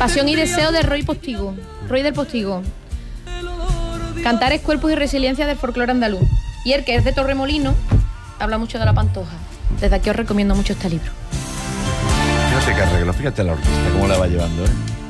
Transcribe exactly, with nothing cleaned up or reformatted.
Pasión y deseo de Roy Postigo. Roy del Postigo. Cantares, cuerpos y resiliencia del folclore andaluz. Y el que es de Torremolino habla mucho de la Pantoja. Desde aquí os recomiendo mucho este libro. Fíjate qué arreglo, fíjate la orquesta, cómo la va llevando, ¿eh?